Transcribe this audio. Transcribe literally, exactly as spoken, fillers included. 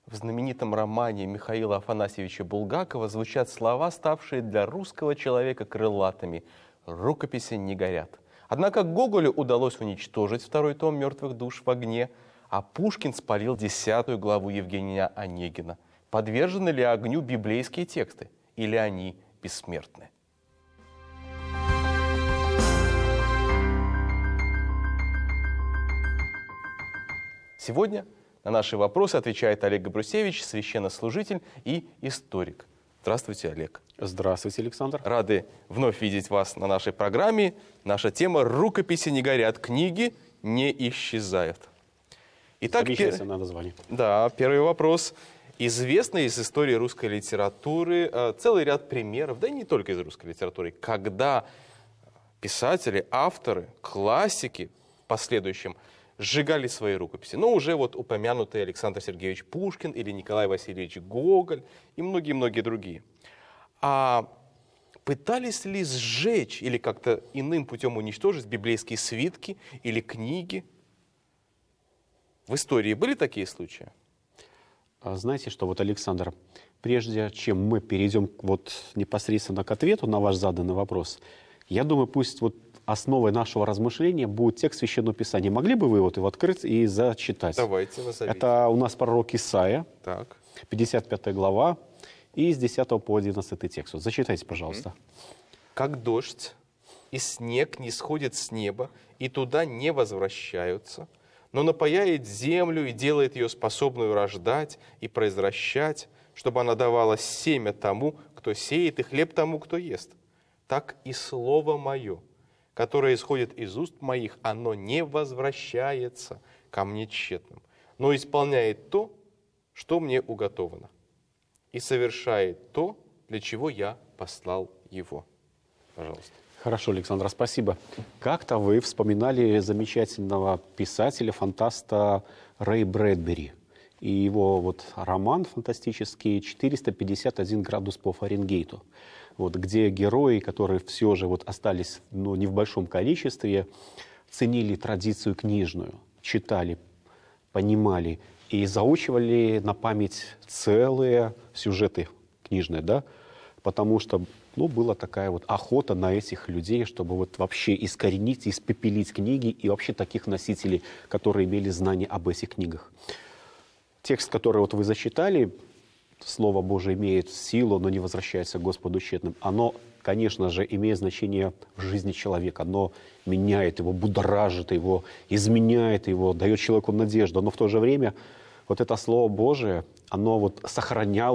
В знаменитом романе Михаила Афанасьевича Булгакова звучат слова, ставшие для русского человека крылатыми: «Рукописи не горят». Однако Гоголю удалось уничтожить второй том «Мертвых душ» в огне, а Пушкин спалил десятую главу Евгения Онегина. Подвержены ли огню библейские тексты, или они бессмертны? Сегодня на наши вопросы отвечает Олег Габрусевич, священнослужитель и историк. Здравствуйте, Олег. Здравствуйте, Александр. Рады вновь видеть вас на нашей программе. Наша тема «Рукописи не горят, книги не исчезают». Итак, Замечательное пер... название. Да, первый вопрос. Известно из истории русской литературы э, целый ряд примеров, да и не только из русской литературы, когда писатели, авторы, классики в последующем сжигали свои рукописи. Но уже вот упомянутый Александр Сергеевич Пушкин или Николай Васильевич Гоголь и многие-многие другие. А пытались ли сжечь или как-то иным путем уничтожить библейские свитки или книги? В истории были такие случаи? Знаете что, вот, Александр, прежде чем мы перейдем вот непосредственно к ответу на ваш заданный вопрос, я думаю, пусть вот основой нашего размышления будет текст Священного Писания. Могли бы вы вот его открыть и зачитать? Давайте, назовите. Это у нас пророк Исаия, так. пятьдесят пятая глава, и с десятого по одиннадцатый текст. Вот зачитайте, пожалуйста. «Как дождь и снег не сходит с неба, и туда не возвращаются, но напояет землю и делает ее способную рождать и произвращать, чтобы она давала семя тому, кто сеет, и хлеб тому, кто ест. Так и слово мое, которое исходит из уст моих, оно не возвращается ко мне тщетным, но исполняет то, что мне уготовано, и совершает то, для чего я послал его». Пожалуйста. Хорошо, Александра, спасибо. Как-то вы вспоминали замечательного писателя, фантаста Рэя Брэдбери и его вот роман фантастический «четыреста пятьдесят один градус по Фаренгейту», вот, где герои, которые все же вот остались, ну, не в большом количестве, ценили традицию книжную, читали, понимали и заучивали на память целые сюжеты книжные, да, потому что, ну, была такая вот охота на этих людей, чтобы вот вообще искоренить, испепелить книги и вообще таких носителей, которые имели знания об этих книгах. Текст, который вот вы зачитали, Слово Божие имеет силу, но не возвращается к Господу тщетным. Оно, конечно же, имеет значение в жизни человека. Оно меняет его, будоражит его, изменяет его, дает человеку надежду. Но в то же время вот это Слово Божие, оно вот сохраняло